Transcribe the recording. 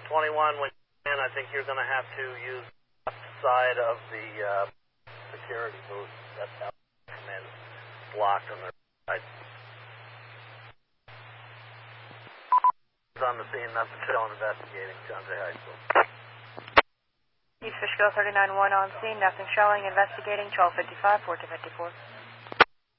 21, when you I think you're going to have to use the left side of the security booth. That's how the command is blocked on their side. On the scene, nothing showing, investigating, John Jay High School. East Fishkill 39-1 on scene, nothing showing, investigating, 1255, 1454.